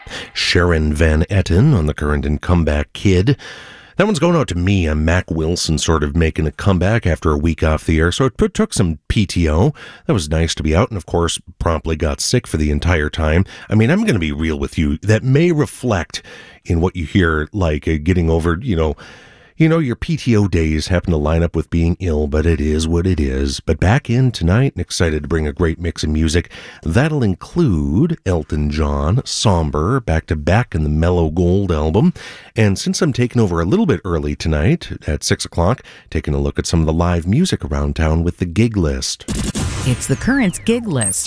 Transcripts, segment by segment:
Sharon Van Etten on the Current and Comeback Kid. That one's going out to me. I'm Mac Wilson, sort of making a comeback after a week off the air, so it took some PTO. That was nice to be out, and of course, promptly got sick for the entire time. I mean, I'm going to be real with you. That may reflect in what you hear, like getting over, your PTO days happen to line up with being ill, but it is what it is. But back in tonight and excited to bring a great mix of music. That'll include Elton John, Somber, Back to Back in the Mellow Gold album. And since I'm taking over a little bit early tonight at 6 o'clock, taking a look at some of the live music around town with the gig list. It's the Current's gig list.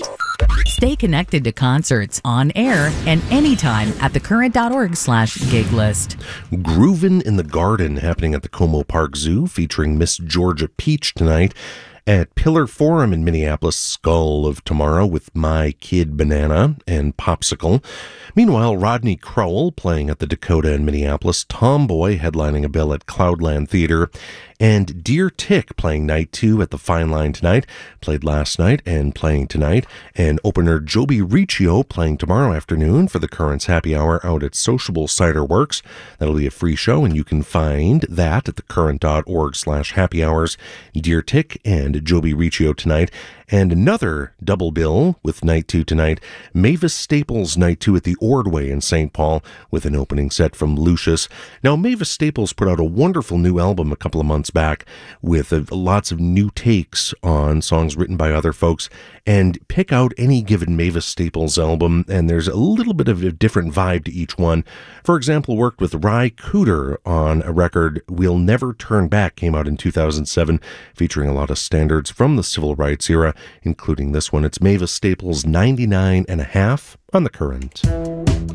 Stay connected to concerts on air and anytime at thecurrent.org/gig list. Groovin' in the Garden happening at the Como Park Zoo featuring Miss Georgia Peach tonight. At Pillar Forum in Minneapolis, Skull of Tomorrow with My Kid Banana and Popsicle. Meanwhile, Rodney Crowell playing at the Dakota in Minneapolis, Tomboy headlining a bill at Cloudland Theater, and Dear Tick playing night 2 at the Fine Line tonight, played last night and playing tonight, and opener Joby Riccio playing tomorrow afternoon for the Current's Happy Hour out at Sociable Cider Works. That'll be a free show, and you can find that at thecurrent.org/happy hours. Dear Tick and Joby Riccio tonight, and another double bill with night 2 tonight, Mavis Staples night 2 at the Ordway in St. Paul with an opening set from Lucius. Now, Mavis Staples put out a wonderful new album a couple of months back with lots of new takes on songs written by other folks, and pick out any given Mavis Staples album and there's a little bit of a different vibe to each one. For example, worked with Ry Cooder on a record We'll Never Turn Back, came out in 2007, featuring a lot of standards from the civil rights era, including this one. It's Mavis Staples' 99 and a half on the Current.